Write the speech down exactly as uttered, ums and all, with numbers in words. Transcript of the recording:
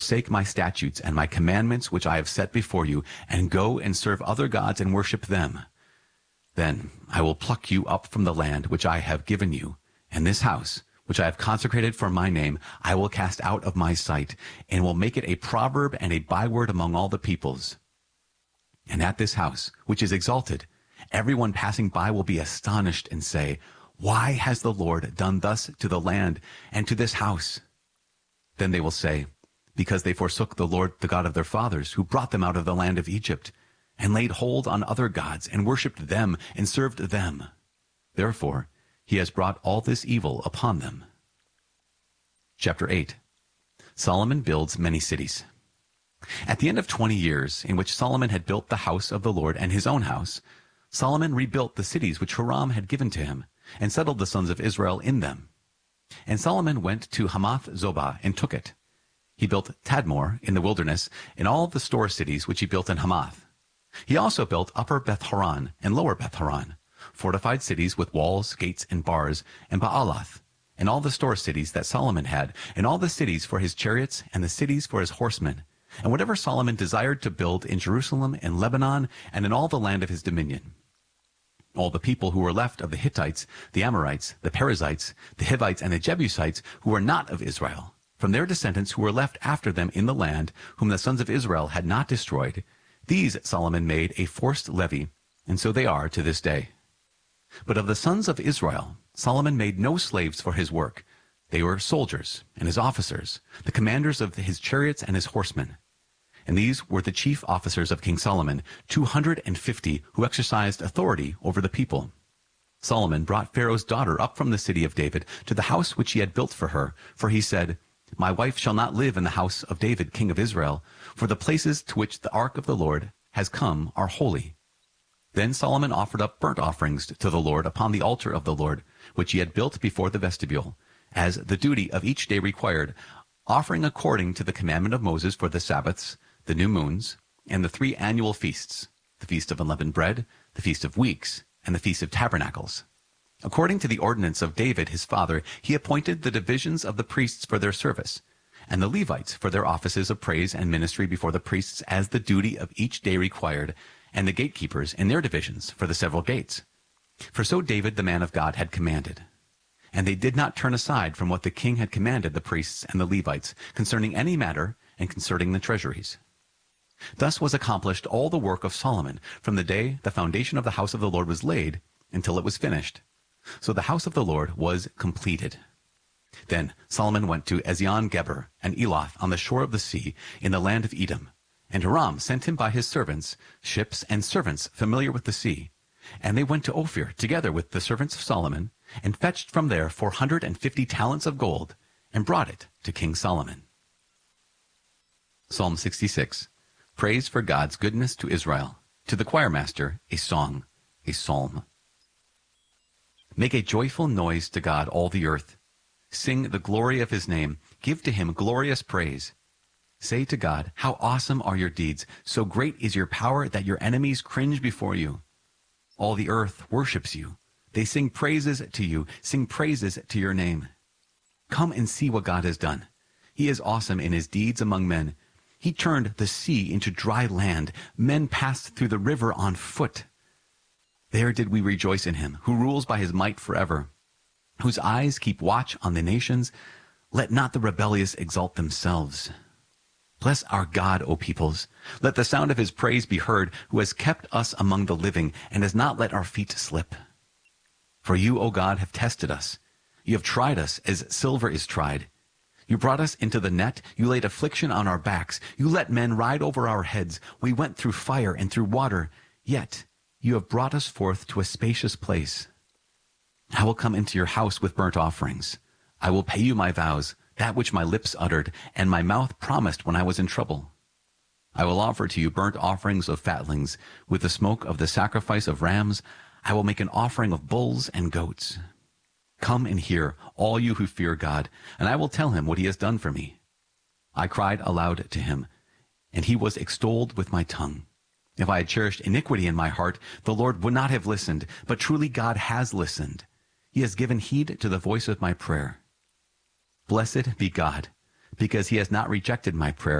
forsake my statutes and my commandments which I have set before you, and go and serve other gods and worship them, then I will pluck you up from the land which I have given you, and this house, which I have consecrated for my name, I will cast out of my sight, and will make it a proverb and a byword among all the peoples. And at this house, which is exalted, everyone passing by will be astonished and say, Why has the Lord done thus to the land and to this house? Then they will say, Because they forsook the Lord, the God of their fathers, who brought them out of the land of Egypt, and laid hold on other gods, and worshipped them, and served them. Therefore he has brought all this evil upon them. Chapter eight. Solomon builds many cities. At the end of twenty years, in which Solomon had built the house of the Lord and his own house, Solomon rebuilt the cities which Hiram had given to him, and settled the sons of Israel in them. And Solomon went to Hamath Zobah and took it. He built Tadmor in the wilderness, and all the store cities which he built in Hamath. He also built Upper Beth-horon and Lower Beth-horon, fortified cities with walls, gates, and bars, and Baalath, and all the store cities that Solomon had, and all the cities for his chariots, and the cities for his horsemen, and whatever Solomon desired to build in Jerusalem and Lebanon, and in all the land of his dominion. All the people who were left of the Hittites, the Amorites, the Perizzites, the Hivites, and the Jebusites, who were not of Israel, from their descendants who were left after them in the land, whom the sons of Israel had not destroyed, these Solomon made a forced levy, and so they are to this day. But of the sons of Israel, Solomon made no slaves for his work. They were soldiers and his officers, the commanders of his chariots and his horsemen. And these were the chief officers of King Solomon, two hundred and fifty, who exercised authority over the people. Solomon brought Pharaoh's daughter up from the city of David to the house which he had built for her, for he said, My wife shall not live in the house of David, king of Israel, for the places to which the ark of the Lord has come are holy. Then Solomon offered up burnt offerings to the Lord upon the altar of the Lord, which he had built before the vestibule, as the duty of each day required, offering according to the commandment of Moses for the Sabbaths, the new moons, and the three annual feasts, the Feast of Unleavened Bread, the Feast of Weeks, and the Feast of Tabernacles. According to the ordinance of David his father, he appointed the divisions of the priests for their service, and the Levites for their offices of praise and ministry before the priests as the duty of each day required, and the gatekeepers in their divisions for the several gates. For so David the man of God had commanded. And they did not turn aside from what the king had commanded the priests and the Levites concerning any matter and concerning the treasuries. Thus was accomplished all the work of Solomon from the day the foundation of the house of the Lord was laid until it was finished. So the house of the Lord was completed. Then Solomon went to Ezion-Geber and Eloth on the shore of the sea in the land of Edom. And Hiram sent him by his servants, ships and servants familiar with the sea. And they went to Ophir together with the servants of Solomon, and fetched from there four hundred and fifty talents of gold, and brought it to King Solomon. Psalm sixty-six. Praise for God's goodness to Israel. To the choirmaster, a song, a psalm. Make a joyful noise to God, all the earth. Sing the glory of his name. Give to him glorious praise. Say to God, how awesome are your deeds. So great is your power that your enemies cringe before you. All the earth worships you. They sing praises to you, sing praises to your name. Come and see what God has done. He is awesome in his deeds among men. He turned the sea into dry land. Men passed through the river on foot. There did we rejoice in him, who rules by his might forever, whose eyes keep watch on the nations. Let not the rebellious exalt themselves. Bless our God, O peoples. Let the sound of his praise be heard, who has kept us among the living and has not let our feet slip. For you, O God, have tested us. You have tried us as silver is tried. You brought us into the net. You laid affliction on our backs. You let men ride over our heads. We went through fire and through water. Yet you have brought us forth to a spacious place. I will come into your house with burnt offerings. I will pay you my vows, that which my lips uttered, and my mouth promised when I was in trouble. I will offer to you burnt offerings of fatlings. With the smoke of the sacrifice of rams, I will make an offering of bulls and goats. Come and hear, all you who fear God, and I will tell him what he has done for me. I cried aloud to him, and he was extolled with my tongue. If I had cherished iniquity in my heart, the Lord would not have listened, but truly God has listened. He has given heed to the voice of my prayer. Blessed be God, because he has not rejected my prayer,